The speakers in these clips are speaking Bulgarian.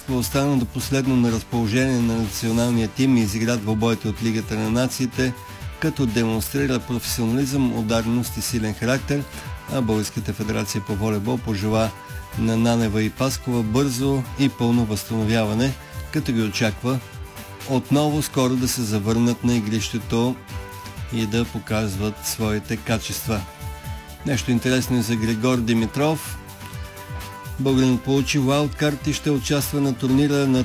Паскова остана до последно на разположение на националния тим и изигра двобоите от Лигата на нациите, като демонстрира професионализъм, ударност и силен характер, а Българската федерация по волейбол пожела на Нанева и Паскова бързо и пълно възстановяване, като ги очаква отново скоро да се завърнат на игрището и да показват своите качества. Нещо интересно и за Григор Димитров. Българинът получи уайлдкарт и ще участва на турнира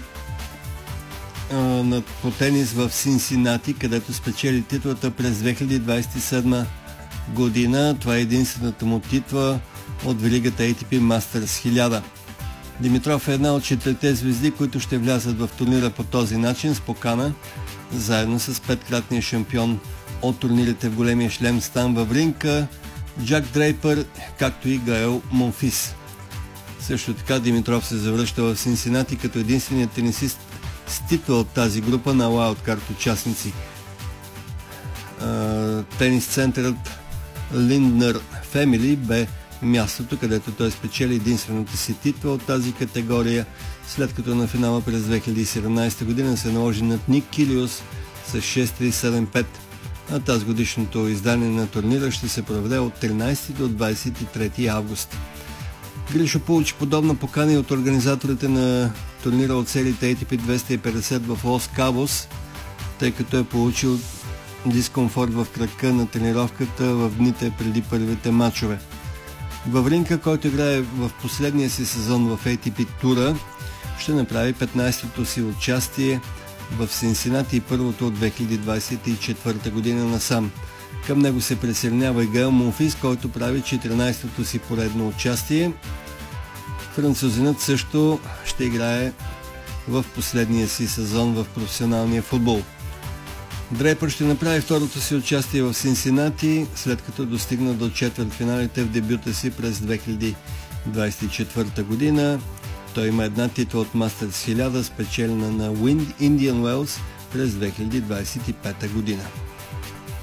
по тенис в Синсинати, където спечели титлата през 2027 година. Това е единствената му титла от веригата ATP Masters 1000. Димитров е една от 4 звезди, които ще влязат в турнира по този начин с покана, заедно с 5-кратния шампион от турнирите в големия шлем Стан Вавринка, Джак Дрейпър, както и Гаел Монфис. Също така Димитров се завръща в Синсинати като единственият тенисист с титла от тази група на уайлдкарт участници. Тенис центърът Линднер Фемили бе мястото, където той спечели единствената си титла от тази категория, след като на финала през 2017 година се наложи над Ник Килиус с 6-3-7-5. А тази годишното издание на турнира ще се проведе от 13 до 23 август. Гришо получи подобна покана и от организаторите на турнира от серията ATP 250 в Лос Кабос, тъй като е получил дискомфорт в крака на тренировката в дните преди първите матчове. Вавринка, който играе в последния си сезон в ATP тура, ще направи 15-то си участие в Синсинати и първото от 2024 година насам. Към него се присъединява и Гаел Монфис, който прави 14-то си поредно участие. Французинът също ще играе в последния си сезон в професионалния футбол. Дрейпър ще направи второто си участие в Синсинати, след като достигна до четвъртфиналите в дебюта си през 2024 година. Той има една титла от Masters 1000, спечелена на Indian Wells през 2025 година.